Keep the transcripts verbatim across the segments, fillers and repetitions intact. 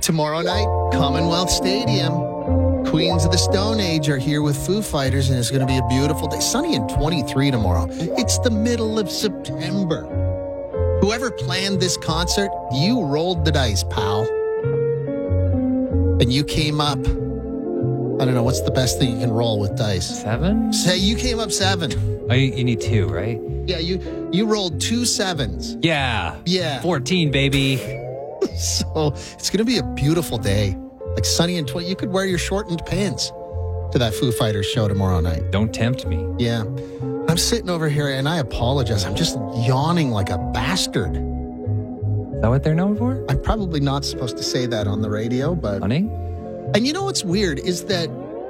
Tomorrow night, Commonwealth Stadium. Queens of the Stone Age are here with Foo Fighters, and it's going to be a beautiful day. Sunny and twenty-three tomorrow. It's the middle of September. Whoever planned this concert, you rolled the dice, pal. And you came up, I don't know, what's the best thing you can roll with dice? Seven? Say you came up seven. Oh, you, you need two, right? Yeah, you, you rolled two sevens. Yeah. Yeah. fourteen, baby. So it's going to be a beautiful day. Like sunny and twenty. You could wear your shortened pants to that Foo Fighters show tomorrow night. Don't tempt me. Yeah. I'm sitting over here and I apologize. I'm just yawning like a bastard. Is that what they're known for? I'm probably not supposed to say that on the radio, but... Honey? And you know what's weird is that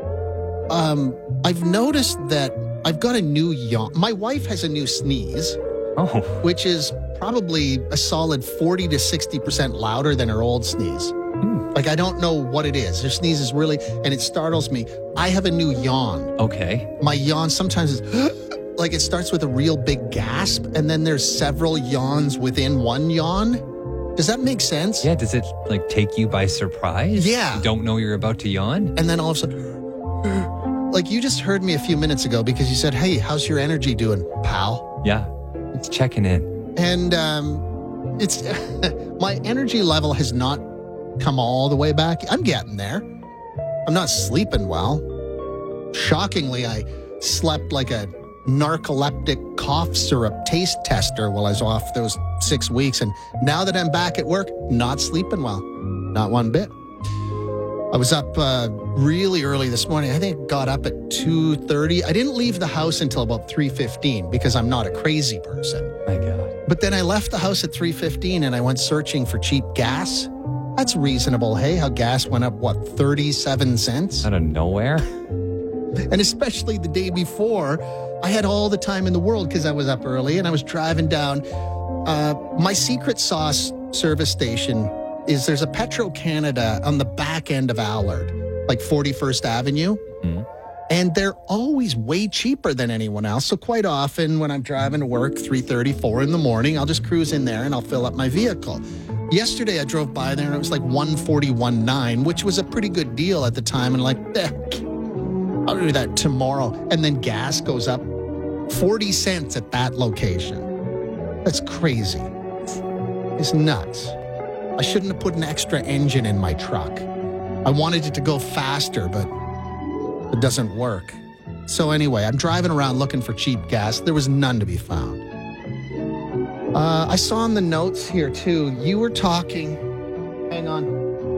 um, I've noticed that I've got a new yawn. My wife has a new sneeze, Oh. which is probably a solid forty to sixty percent louder than her old sneeze. Hmm. Like, I don't know what it is. Her sneeze is really, and it startles me. I have a new yawn. Okay. My yawn sometimes is like it starts with a real big gasp, and then there's several yawns within one yawn. Does that make sense? Yeah, does it like take you by surprise? Yeah. You don't know you're about to yawn? And then all of a sudden, like you just heard me a few minutes ago because you said, hey, how's your energy doing, pal? Yeah. It's checking in. And um, it's my energy level has not come all the way back. I'm getting there. I'm not sleeping well. Shockingly, I slept like a narcoleptic cough syrup taste tester while I was off those six weeks. And now that I'm back at work, not sleeping well. Not one bit. I was up uh, really early this morning. I think I got up at two thirty. I didn't leave the house until about three fifteen because I'm not a crazy person. My God. But then I left the house at three fifteen and I went searching for cheap gas. That's reasonable. Hey, how gas went up, what, thirty-seven cents? Out of nowhere? And especially the day before, I had all the time in the world because I was up early and I was driving down. Uh, my secret sauce service station is there's a Petro-Canada on the back end of Allard, like forty-first Avenue. Mm-hmm. And they're always way cheaper than anyone else. So quite often when I'm driving to work, three thirty, four in the morning, I'll just cruise in there and I'll fill up my vehicle. Yesterday, I drove by there and it was like one forty-one nine, which was a pretty good deal at the time. And like, eh, I'll do that tomorrow. And then gas goes up forty cents at that location. That's crazy. It's nuts. I shouldn't have put an extra engine in my truck. I wanted it to go faster, but it doesn't work. So anyway, I'm driving around looking for cheap gas. There was none to be found. Uh, I saw in the notes here, too, you were talking, hang on,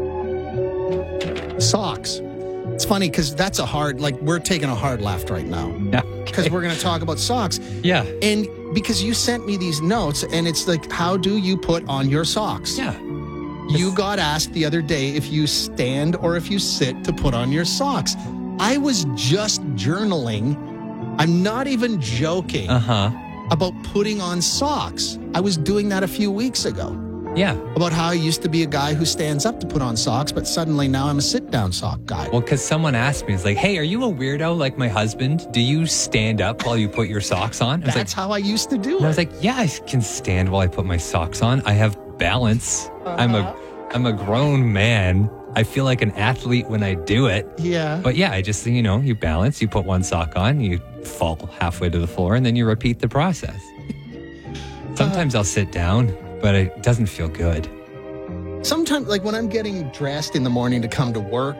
socks. It's funny because that's a hard, like, we're taking a hard left right now. Yeah. Because we're going to talk about socks. Yeah. And because you sent me these notes, and it's like, how do you put on your socks? Yeah. You got asked the other day if you stand or if you sit to put on your socks. I was just journaling. I'm not even joking. Uh-huh. About putting on socks. I was doing that a few weeks ago. Yeah. About how I used to be a guy who stands up to put on socks, but suddenly now I'm a sit-down sock guy. Well, because someone asked me, it's like, hey, are you a weirdo like my husband? Do you stand up while you put your socks on? I was That's like, how I used to do it. and I was like, yeah, I can stand while I put my socks on. I have balance. Uh-huh. I'm a, I'm a grown man. I feel like an athlete when I do it. Yeah. But yeah, I just, you know, you balance, you put one sock on, you fall halfway to the floor, and then you repeat the process. Sometimes I'll sit down, but it doesn't feel good. Sometimes, like when I'm getting dressed in the morning to come to work,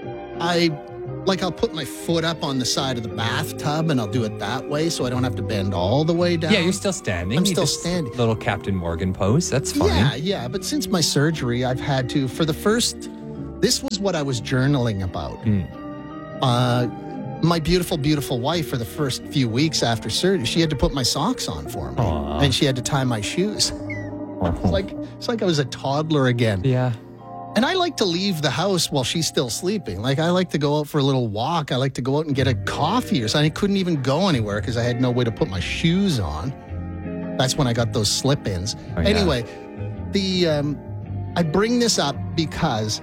I, like I'll put my foot up on the side of the bathtub and I'll do it that way so I don't have to bend all the way down. Yeah, you're still standing. I'm You still just- standing. Little Captain Morgan pose. That's fine. Yeah, yeah. But since my surgery, I've had to, for the first, this was what I was journaling about. Mm. Uh, my beautiful, beautiful wife, for the first few weeks after surgery, she had to put my socks on for me. Aw. And she had to tie my shoes. It's like, it's like I was a toddler again. Yeah. And I like to leave the house while she's still sleeping. Like, I like to go out for a little walk. I like to go out and get a coffee or something. I couldn't even go anywhere because I had no way to put my shoes on. That's when I got those slip-ins. Oh, yeah. Anyway, the um, I bring this up because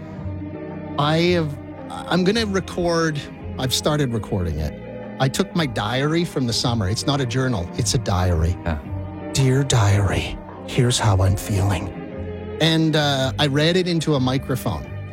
I have, I'm going to record, I've started recording it. I took my diary from the summer. It's not a journal, it's a diary. Yeah. Dear diary, here's how I'm feeling. And uh, I read it into a microphone.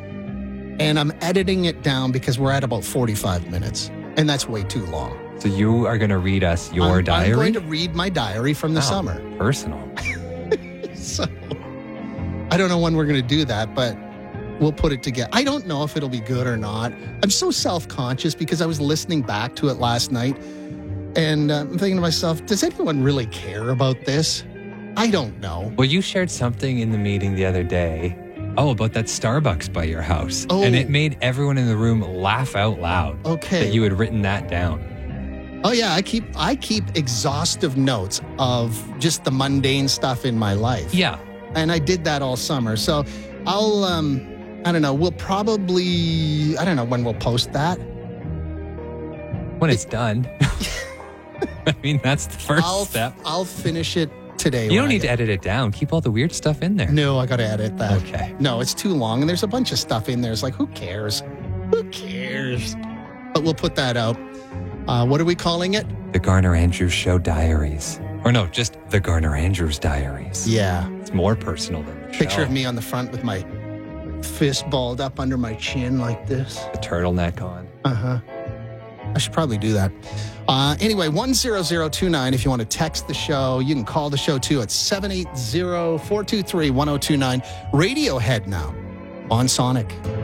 And I'm editing it down because we're at about forty-five minutes. And that's way too long. So you are going to read us your I'm, diary? I'm going to read my diary from the Oh, summer. Personal. So I don't know when we're going to do that, but we'll put it together. I don't know if it'll be good or not. I'm so self-conscious because I was listening back to it last night. And uh, I'm thinking to myself, does anyone really care about this? I don't know. Well, you shared something in the meeting the other day. Oh, about that Starbucks by your house. Oh. And it made everyone in the room laugh out loud. Okay. That you had written that down. Oh yeah, I keep I keep exhaustive notes of just the mundane stuff in my life. Yeah. And I did that all summer. So I'll um I don't know, we'll probably I don't know when we'll post that. When it's done. I mean, that's the 1st I'll step. I'll finish it today. You when don't I need get- to edit it down. Keep all the weird stuff in there. No, I got to edit that. Okay. No, it's too long and there's a bunch of stuff in there. It's like who cares? Who cares? But we'll put that out. Uh, what are we calling it? The Garner Andrews Show Diaries. Or no, just the Garner Andrews Diaries. Yeah. It's more personal than the Picture show. of me on the front with my fist balled up under my chin like this. The turtleneck on. Uh-huh. I should probably do that. Uh, anyway, one zero zero two nine if you want to text the show. You can call the show too at seven eight zero, four two three, one zero two nine. Radiohead now on Sonic.